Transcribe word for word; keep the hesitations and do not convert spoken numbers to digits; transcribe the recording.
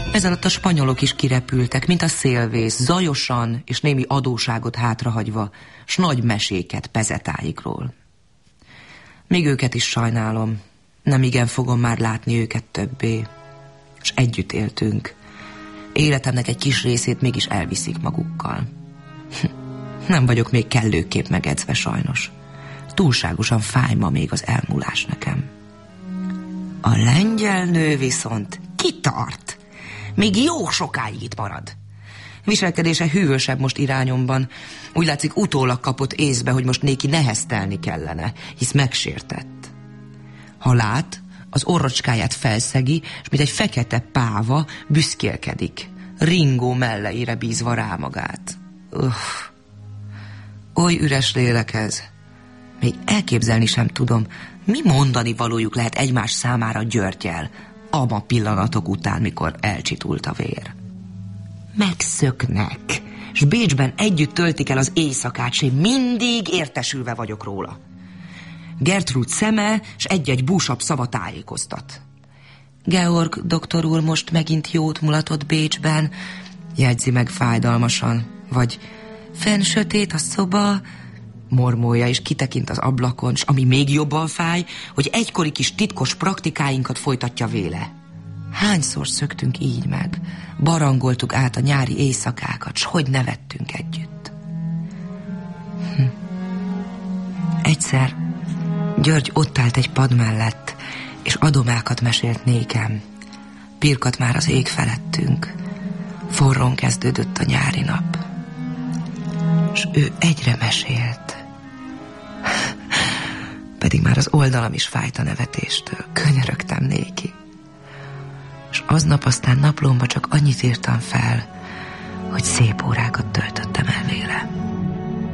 Ezelőtt a spanyolok is kirepültek, mint a szélvész, zajosan és némi adóságot hátrahagyva, s nagy meséket pezetáikról. Még őket is sajnálom, nem igen fogom már látni őket többé, s együtt éltünk. Életemnek egy kis részét mégis elviszik magukkal. Nem vagyok még kellőképp megedzve sajnos. Túlságosan fáj ma még az elmúlás nekem. A lengyel nő viszont kitart. Még jó sokáig itt marad. Viselkedése hűvösebb most irányomban. Úgy látszik, utólag kapott észbe, hogy most néki neheztelni kellene, hisz megsértett. Ha lát, az orrocskáját felszegi, és mint egy fekete páva büszkélkedik, ringó melleire bízva rá magát. Uff. Oly üres lélek ez. Még elképzelni sem tudom, mi mondani valójuk lehet egymás számára Györggyel, abba pillanatok után, mikor elcsitult a vér. Megszöknek, s Bécsben együtt töltik el az éjszakát, s én mindig értesülve vagyok róla. Gertrud szeme, s egy-egy búsabb szava tájékoztat. Georg doktor úr most megint jót mulatott Bécsben, jegyzi meg fájdalmasan, vagy fenn sötét a szoba, mormolja és kitekint az ablakon, s ami még jobban fáj, hogy egykori kis titkos praktikáinkat folytatja véle. Hányszor szöktünk így meg, barangoltuk át a nyári éjszakákat, s hogy nevettünk együtt. Hm. Egyszer György ott állt egy pad mellett, és adomákat mesélt nékem. Pirkadt már az ég felettünk. Forrón kezdődött a nyári nap. És ő egyre mesélt. Pedig már az oldalam is fájt a nevetéstől. Könyörögtem néki. És aznap aztán naplomba csak annyit írtam fel, hogy szép órákat töltöttem